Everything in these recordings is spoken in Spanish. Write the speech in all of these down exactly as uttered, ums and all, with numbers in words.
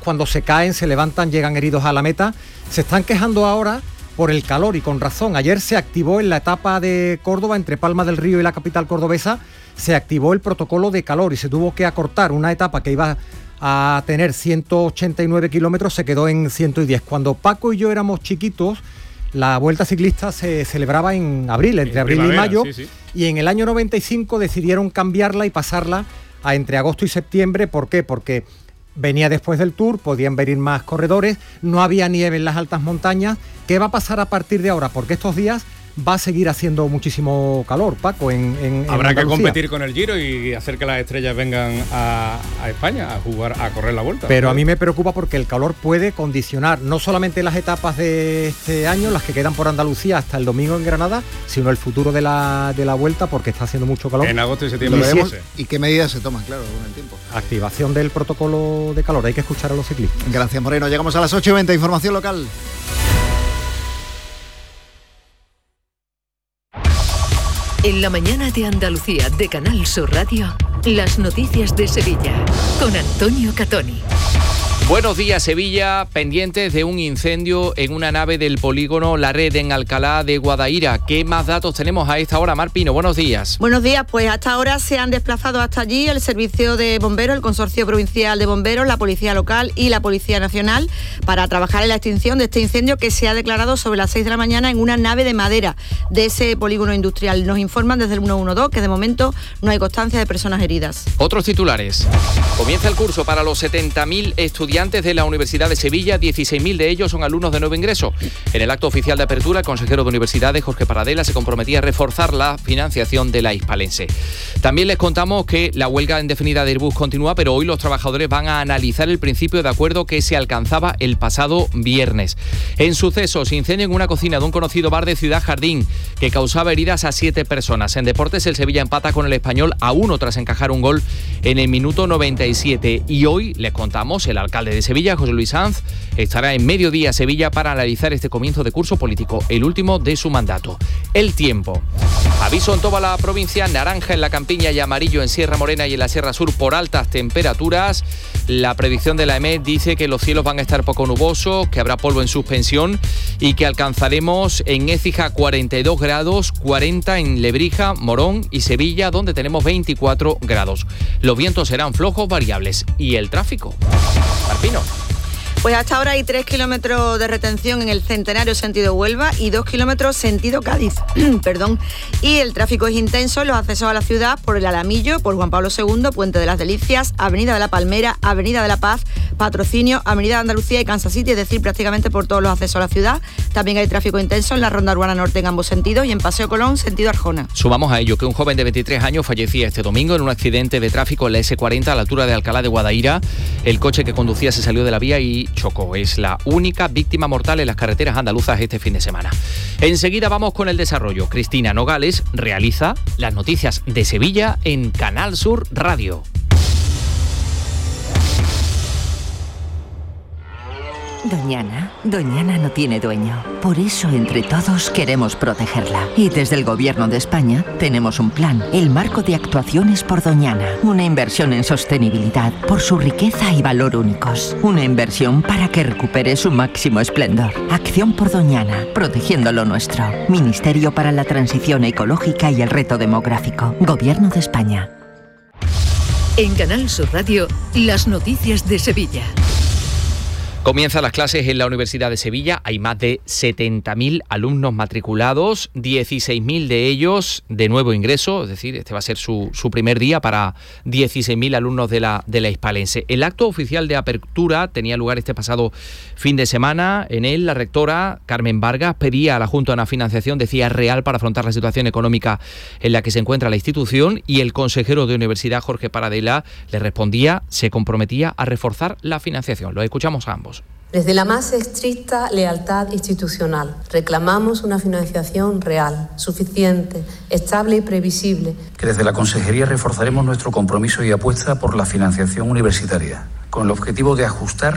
cuando se caen, se levantan, llegan heridos a la meta. Se están quejando ahora por el calor y con razón. Ayer se activó en la etapa de Córdoba, entre Palma del Río y la capital cordobesa, se activó el protocolo de calor y se tuvo que acortar una etapa que iba a tener ciento ochenta y nueve kilómetros, se quedó en ciento diez. Cuando Paco y yo éramos chiquitos, la Vuelta Ciclista se celebraba en abril, entre en abril y mayo, sí, sí. Y en el año noventa y cinco decidieron cambiarla y pasarla a entre agosto y septiembre. ¿Por qué? Porque venía después del Tour, podían venir más corredores, no había nieve en las altas montañas. ¿Qué va a pasar a partir de ahora? Porque estos días va a seguir haciendo muchísimo calor, Paco, en, en Habrá en que competir con el Giro y hacer que las estrellas vengan a, a España a jugar, a correr la Vuelta. Pero a mí me preocupa porque el calor puede condicionar no solamente las etapas de este año, las que quedan por Andalucía hasta el domingo en Granada, sino el futuro de la, de la Vuelta, porque está haciendo mucho calor. En agosto y septiembre. ¿Y qué medidas se toman, claro, con el tiempo? Activación del protocolo de calor, hay que escuchar a los ciclistas. Gracias, Moreno. Llegamos a las ocho y veinte, información local. En la mañana de Andalucía de Canal Sur Radio, las noticias de Sevilla, con Antonio Catoni. Buenos días, Sevilla, pendientes de un incendio en una nave del polígono La Red en Alcalá de Guadaira. ¿Qué más datos tenemos a esta hora? Mar Pino, buenos días. Buenos días, pues hasta ahora se han desplazado hasta allí el Servicio de Bomberos, el Consorcio Provincial de Bomberos, la Policía Local y la Policía Nacional para trabajar en la extinción de este incendio que se ha declarado sobre las seis de la mañana en una nave de madera de ese polígono industrial. Nos informan desde el ciento doce que de momento no hay constancia de personas heridas. Otros titulares. Comienza el curso para los setenta mil estudiantes de la Universidad de Sevilla, dieciséis mil de ellos son alumnos de nuevo ingreso. En el acto oficial de apertura, el consejero de Universidades, Jorge Paradela, se comprometía a reforzar la financiación de la hispalense. También les contamos que la huelga indefinida de Airbus continúa, pero hoy los trabajadores van a analizar el principio de acuerdo que se alcanzaba el pasado viernes. En sucesos, incendio en una cocina de un conocido bar de Ciudad Jardín que causaba heridas a siete personas. En deportes, el Sevilla empata con el Español a uno tras encajar un gol en el minuto noventa y siete. Y hoy les contamos, el alcalde de Sevilla, José Luis Sanz, estará en Mediodía Sevilla para analizar este comienzo de curso político, el último de su mandato. El tiempo. Aviso en toda la provincia, naranja en la Campiña y amarillo en Sierra Morena y en la Sierra Sur por altas temperaturas. La predicción de la E M E T dice que los cielos van a estar poco nubosos, que habrá polvo en suspensión y que alcanzaremos en Écija cuarenta y dos grados, cuarenta en Lebrija, Morón y Sevilla, donde tenemos veinticuatro grados. Los vientos serán flojos variables. ¿Y el tráfico? Marpino. Pues hasta ahora hay tres kilómetros de retención en el Centenario sentido Huelva y dos kilómetros sentido Cádiz. Perdón. Y el tráfico es intenso en los accesos a la ciudad por el Alamillo, por Juan Pablo segundo, Puente de las Delicias, Avenida de la Palmera, Avenida de la Paz, Patrocinio, Avenida de Andalucía y Kansas City, es decir, prácticamente por todos los accesos a la ciudad. También hay tráfico intenso en la Ronda Urbana Norte en ambos sentidos y en Paseo Colón, sentido Arjona. Sumamos a ello que un joven de veintitrés años fallecía este domingo en un accidente de tráfico en la ese cuarenta a la altura de Alcalá de Guadaira. El coche que conducía se salió de la vía y chocó. Es la única víctima mortal en las carreteras andaluzas este fin de semana. Enseguida vamos con el desarrollo. Cristina Nogales realiza las noticias de Sevilla en Canal Sur Radio. Doñana, Doñana no tiene dueño. Por eso, entre todos, queremos protegerla. Y desde el Gobierno de España tenemos un plan, el Marco de Actuaciones por Doñana. Una inversión en sostenibilidad por su riqueza y valor únicos. Una inversión para que recupere su máximo esplendor. Acción por Doñana, protegiendo lo nuestro. Ministerio para la Transición Ecológica y el Reto Demográfico. Gobierno de España. En Canal Sur Radio, las noticias de Sevilla. Comienzan las clases en la Universidad de Sevilla. Hay más de setenta mil alumnos matriculados, dieciséis mil de ellos de nuevo ingreso, es decir, este va a ser su, su primer día para dieciséis mil alumnos de la, de la hispalense. El acto oficial de apertura tenía lugar este pasado fin de semana. En él, la rectora Carmen Vargas pedía a la Junta una financiación, decía, real para afrontar la situación económica en la que se encuentra la institución, y el consejero de Universidad, Jorge Paradela, le respondía, se comprometía a reforzar la financiación. Lo escuchamos a ambos. Desde la más estricta lealtad institucional, reclamamos una financiación real, suficiente, estable y previsible. Que desde la Consejería reforzaremos nuestro compromiso y apuesta por la financiación universitaria, con el objetivo de ajustar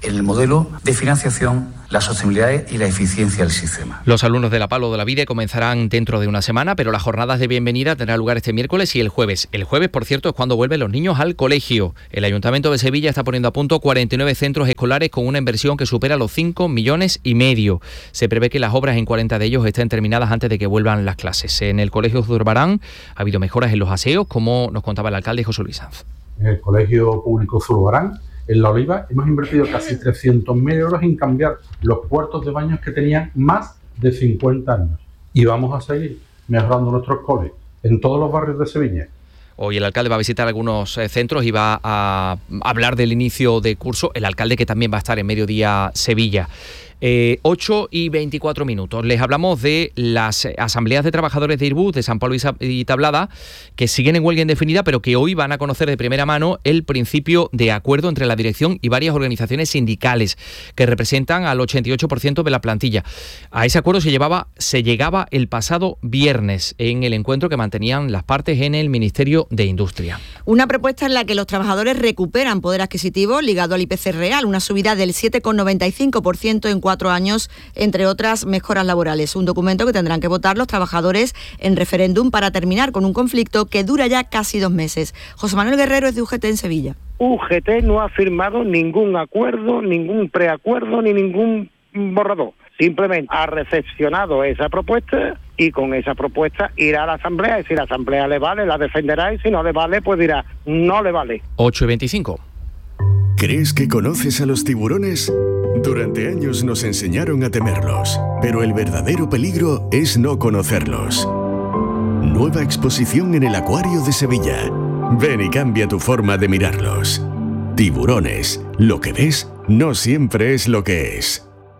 en el modelo de financiación, la sostenibilidad y la eficiencia del sistema. Los alumnos de la Palo de la Vide comenzarán dentro de una semana, pero las jornadas de bienvenida tendrán lugar este miércoles y el jueves. El jueves, por cierto, es cuando vuelven los niños al colegio. El Ayuntamiento de Sevilla está poniendo a punto cuarenta y nueve centros escolares con una inversión que supera los cinco millones y medio. Se prevé que las obras en cuarenta de ellos estén terminadas antes de que vuelvan las clases. En el Colegio Zurbarán ha habido mejoras en los aseos, como nos contaba el alcalde José Luis Sanz. En el Colegio Público Zurbarán, en La Oliva, hemos invertido casi trescientos mil euros en cambiar los puertos de baños que tenían más de cincuenta años. Y vamos a seguir mejorando nuestros coles en todos los barrios de Sevilla. Hoy el alcalde va a visitar algunos eh, centros y va a hablar del inicio de curso. El alcalde que también va a estar en Mediodía Sevilla. Eh, ocho y veinticuatro minutos. Les hablamos de las asambleas de trabajadores de Airbus de San Pablo y Tablada, que siguen en huelga indefinida, pero que hoy van a conocer de primera mano el principio de acuerdo entre la dirección y varias organizaciones sindicales que representan al ochenta y ocho por ciento de la plantilla. A ese acuerdo se, llevaba, se llegaba el pasado viernes en el encuentro que mantenían las partes en el Ministerio de Industria. Una propuesta en la que los trabajadores recuperan poder adquisitivo ligado al I P C real, una subida del siete coma noventa y cinco por ciento en cuatro años, entre otras mejoras laborales. Un documento que tendrán que votar los trabajadores en referéndum para terminar con un conflicto que dura ya casi dos meses. José Manuel Guerrero es de U G T en Sevilla. U G T no ha firmado ningún acuerdo, ningún preacuerdo ni ningún borrador. Simplemente ha recepcionado esa propuesta y con esa propuesta irá a la Asamblea, y si la Asamblea le vale, la defenderá, y si no le vale, pues dirá, no le vale. ocho y veinticinco. ¿Crees que conoces a los tiburones? Durante años nos enseñaron a temerlos, pero el verdadero peligro es no conocerlos. Nueva exposición en el Acuario de Sevilla. Ven y cambia tu forma de mirarlos. Tiburones. Lo que ves no siempre es lo que es.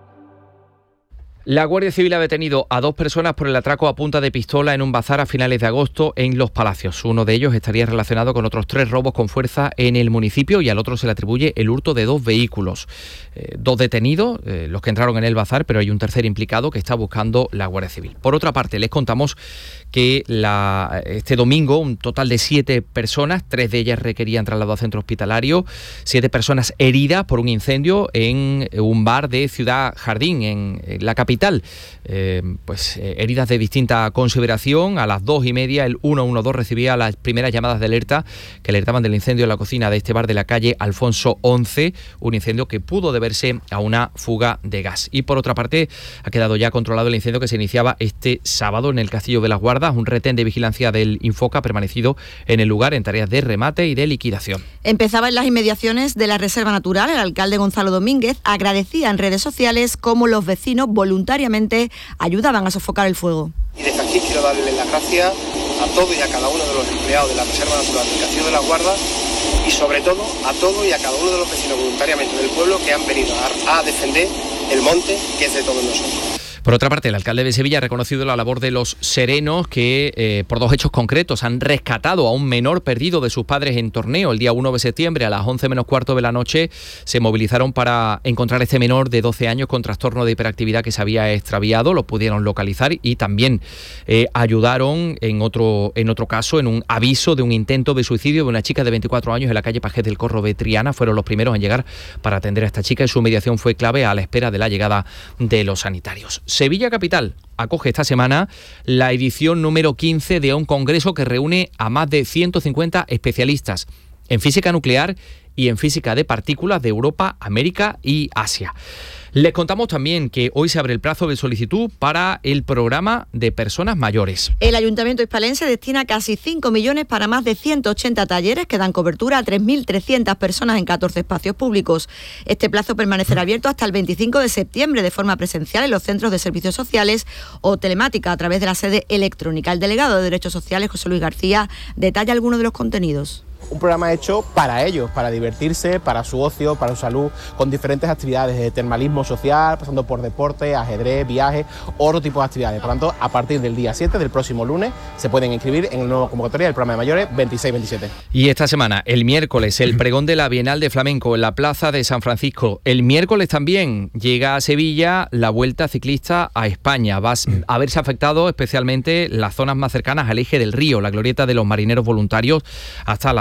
La Guardia Civil ha detenido a dos personas por el atraco a punta de pistola en un bazar a finales de agosto en Los Palacios. Uno de ellos estaría relacionado con otros tres robos con fuerza en el municipio y al otro se le atribuye el hurto de dos vehículos. Eh, dos detenidos, eh, los que entraron en el bazar, pero hay un tercer implicado que está buscando la Guardia Civil. Por otra parte, les contamos que la, este domingo un total de siete personas, tres de ellas requerían traslado a centro hospitalario, siete personas heridas por un incendio en un bar de Ciudad Jardín, en, en la capital. Eh, pues eh, heridas de distinta consideración. A las dos y media el ciento doce recibía las primeras llamadas de alerta que alertaban del incendio en la cocina de este bar de la calle Alfonso once, un incendio que pudo deberse a una fuga de gas. Y por otra parte ha quedado ya controlado el incendio que se iniciaba este sábado en el Castillo de las Guardas. Un retén de vigilancia del Infoca ha permanecido en el lugar en tareas de remate y de liquidación. Empezaba en las inmediaciones de la Reserva Natural. El alcalde Gonzalo Domínguez agradecía en redes sociales cómo los vecinos voluntariamente ayudaban a sofocar el fuego. Y desde aquí quiero darle las gracias a todos y a cada uno de los empleados de la Reserva Natural del Castillo de las Guardas y sobre todo a todos y a cada uno de los vecinos voluntariamente del pueblo que han venido a, a defender el monte que es de todos nosotros. Por otra parte, el alcalde de Sevilla ha reconocido la labor de los serenos que, eh, por dos hechos concretos, han rescatado a un menor perdido de sus padres en Torneo. El día uno de septiembre, a las once menos cuarto de la noche, se movilizaron para encontrar a este menor de doce años con trastorno de hiperactividad que se había extraviado. Lo pudieron localizar y también eh, ayudaron en otro, en otro caso, en un aviso de un intento de suicidio de una chica de veinticuatro años en la calle Pajés del Corro de Triana. Fueron los primeros en llegar para atender a esta chica y su mediación fue clave a la espera de la llegada de los sanitarios. Sevilla Capital acoge esta semana la edición número quince de un congreso que reúne a más de ciento cincuenta especialistas en física nuclear y en física de partículas de Europa, América y Asia. Les contamos también que hoy se abre el plazo de solicitud para el programa de personas mayores. El Ayuntamiento hispalense destina casi cinco millones para más de ciento ochenta talleres que dan cobertura a tres mil trescientas personas en catorce espacios públicos. Este plazo permanecerá abierto hasta el veinticinco de septiembre de forma presencial en los centros de servicios sociales o telemática a través de la sede electrónica. El delegado de Derechos Sociales, José Luis García, detalla algunos de los contenidos. Un programa hecho para ellos, para divertirse, para su ocio, para su salud, con diferentes actividades de termalismo social, pasando por deporte, ajedrez, viajes, otro tipo de actividades. Por tanto, a partir del día siete, del próximo lunes, se pueden inscribir en el nuevo convocatoria del programa de mayores veintiséis veintisiete. Y esta semana, el miércoles, el pregón de la Bienal de Flamenco en la Plaza de San Francisco. El miércoles también llega a Sevilla la Vuelta Ciclista a España. Va a verse afectado especialmente las zonas más cercanas al eje del río, la glorieta de los marineros voluntarios, hasta la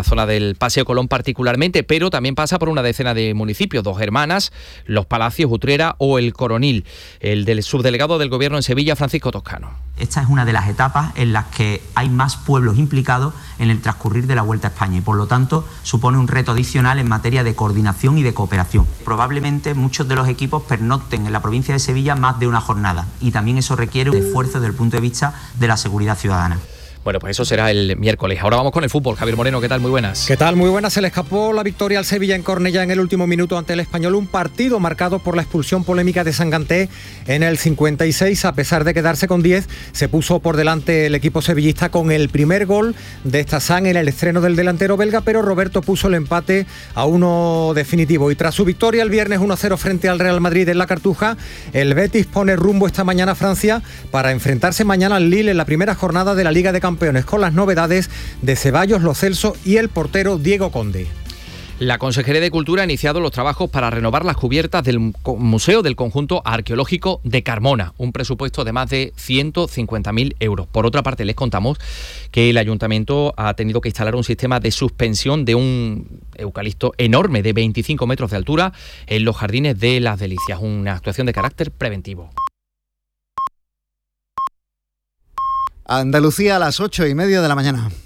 zona del Paseo Colón particularmente, pero también pasa por una decena de municipios, Dos Hermanas, Los Palacios, Utrera o El Coronil. El del subdelegado del Gobierno en Sevilla, Francisco Toscano. Esta es una de las etapas en las que hay más pueblos implicados en el transcurrir de la Vuelta a España y por lo tanto supone un reto adicional en materia de coordinación y de cooperación. Probablemente muchos de los equipos pernocten en la provincia de Sevilla más de una jornada y también eso requiere un esfuerzo desde el punto de vista de la seguridad ciudadana. Bueno, pues eso será el miércoles. Ahora vamos con el fútbol. Javier Moreno, ¿qué tal? Muy buenas. ¿Qué tal? Muy buenas. Se le escapó la victoria al Sevilla en Cornellá en el último minuto ante el Español. Un partido marcado por la expulsión polémica de Sanganté en el cincuenta y seis. A pesar de quedarse con diez, se puso por delante el equipo sevillista con el primer gol de Stazán en el estreno del delantero belga, pero Roberto puso el empate a uno definitivo. Y tras su victoria el viernes uno a cero frente al Real Madrid en la Cartuja, el Betis pone rumbo esta mañana a Francia para enfrentarse mañana al Lille en la primera jornada de la Liga de Campeones, con las novedades de Ceballos, Lo Celso y el portero Diego Conde. La Consejería de Cultura ha iniciado los trabajos para renovar las cubiertas del Museo del Conjunto Arqueológico de Carmona, un presupuesto de más de ciento cincuenta mil euros. Por otra parte, les contamos que el Ayuntamiento ha tenido que instalar un sistema de suspensión de un eucalipto enorme de veinticinco metros de altura en los jardines de Las Delicias, una actuación de carácter preventivo. Andalucía a las ocho y media de la mañana.